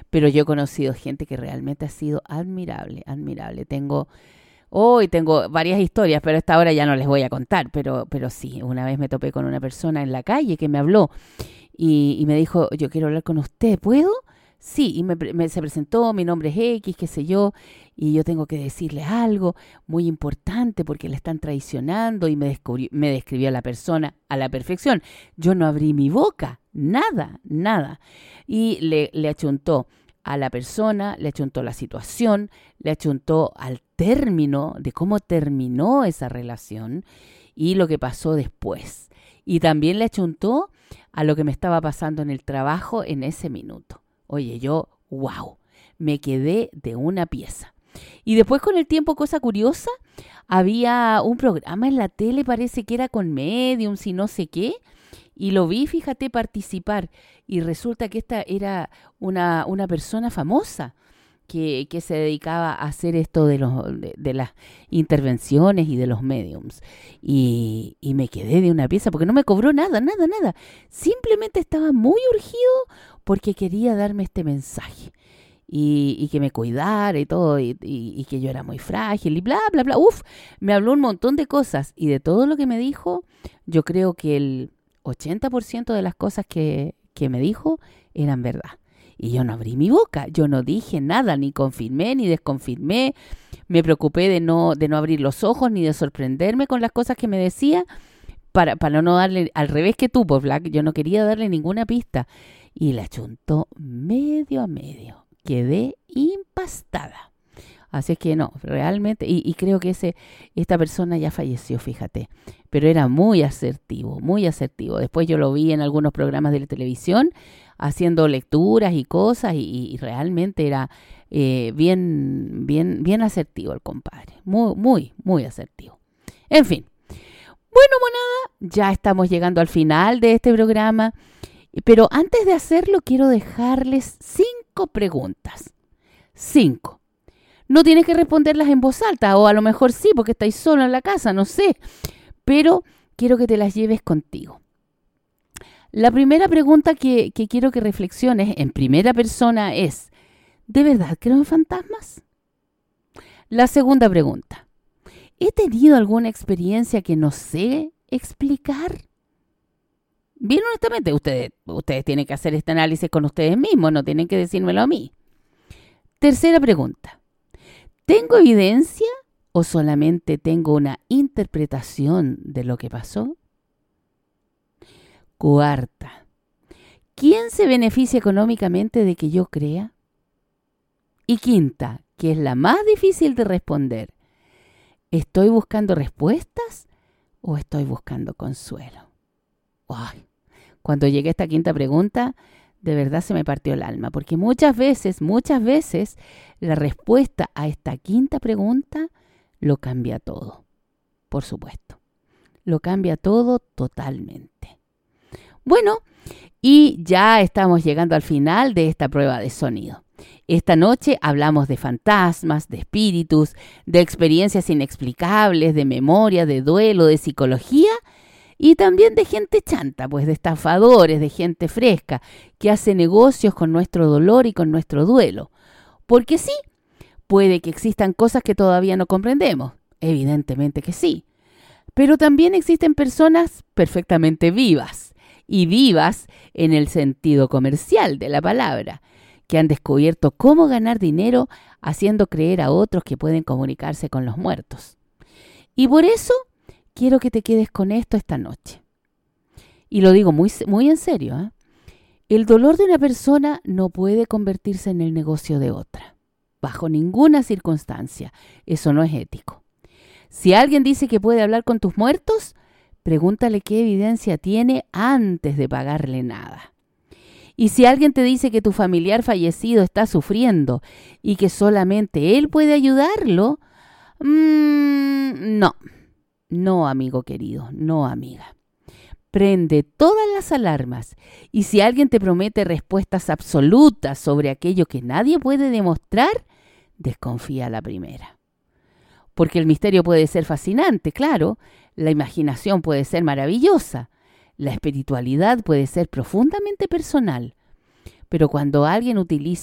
pero yo he conocido gente que realmente ha sido admirable, admirable. Tengo varias historias, pero a esta hora ya no les voy a contar, pero sí, una vez me topé con una persona en la calle que me habló y me dijo, yo quiero hablar con usted, ¿puedo? Sí, y se presentó, mi nombre es X, qué sé yo, y yo tengo que decirle algo muy importante porque le están traicionando y me describió a la persona a la perfección. Yo no abrí mi boca, nada, nada. Y le achuntó a la persona, le achuntó la situación, le achuntó al término de cómo terminó esa relación y lo que pasó después. Y también le achuntó a lo que me estaba pasando en el trabajo en ese minuto. Oye, wow, me quedé de una pieza. Y después con el tiempo, cosa curiosa, había un programa en la tele, parece que era con mediums y no sé qué, y lo vi, fíjate, participar. Y resulta que esta era una persona famosa que se dedicaba a hacer esto de las intervenciones y de los mediums. Y me quedé de una pieza porque no me cobró nada, nada, nada. Simplemente estaba muy urgido porque quería darme este mensaje. Y que me cuidara y todo, y que yo era muy frágil y bla, bla, bla. Uf, me habló un montón de cosas. Y de todo lo que me dijo, yo creo que el 80% de las cosas que me dijo eran verdad. Y yo no abrí mi boca, yo no dije nada, ni confirmé, ni desconfirmé. Me preocupé de no abrir los ojos, ni de sorprenderme con las cosas que me decía, para no darle, al revés que tú, pues, Black, yo no quería darle ninguna pista. Y la chuntó medio a medio. Quedé impastada. Así es que no, realmente, y creo que esta persona ya falleció, fíjate, pero era muy asertivo, muy asertivo. Después yo lo vi en algunos programas de la televisión haciendo lecturas y cosas y realmente era bien, bien, bien asertivo el compadre, muy, muy, muy asertivo. En fin, bueno, monada, ya estamos llegando al final de este programa, pero antes de hacerlo quiero dejarles 5 preguntas. 5. No tienes que responderlas en voz alta, o a lo mejor sí, porque estáis solo en la casa, no sé. Pero quiero que te las lleves contigo. La primera pregunta que quiero que reflexiones en primera persona es, ¿de verdad creo en fantasmas? La segunda pregunta, ¿he tenido alguna experiencia que no sé explicar? Bien honestamente, ustedes tienen que hacer este análisis con ustedes mismos, no tienen que decírmelo a mí. Tercera pregunta, ¿tengo evidencia o solamente tengo una interpretación de lo que pasó? Cuarta, ¿quién se beneficia económicamente de que yo crea? Y quinta, que es la más difícil de responder, ¿estoy buscando respuestas o estoy buscando consuelo? Ay, cuando llegué a esta quinta pregunta, de verdad se me partió el alma, porque muchas veces, la respuesta a esta quinta pregunta lo cambia todo, por supuesto. Lo cambia todo totalmente. Bueno, y ya estamos llegando al final de esta prueba de sonido. Esta noche hablamos de fantasmas, de espíritus, de experiencias inexplicables, de memoria, de duelo, de psicología y también de gente chanta, pues de estafadores, de gente fresca, que hace negocios con nuestro dolor y con nuestro duelo. Porque sí, puede que existan cosas que todavía no comprendemos, evidentemente que sí. Pero también existen personas perfectamente vivas, y vivas en el sentido comercial de la palabra, que han descubierto cómo ganar dinero haciendo creer a otros que pueden comunicarse con los muertos. Y por eso quiero que te quedes con esto esta noche. Y lo digo muy, muy en serio, ¿eh? El dolor de una persona no puede convertirse en el negocio de otra, bajo ninguna circunstancia. Eso no es ético. Si alguien dice que puede hablar con tus muertos, pregúntale qué evidencia tiene antes de pagarle nada. Y si alguien te dice que tu familiar fallecido está sufriendo y que solamente él puede ayudarlo, no, amigo querido, no, amiga. Prende todas las alarmas y si alguien te promete respuestas absolutas sobre aquello que nadie puede demostrar, desconfía a la primera. Porque el misterio puede ser fascinante, claro, la imaginación puede ser maravillosa, la espiritualidad puede ser profundamente personal, pero cuando alguien utiliza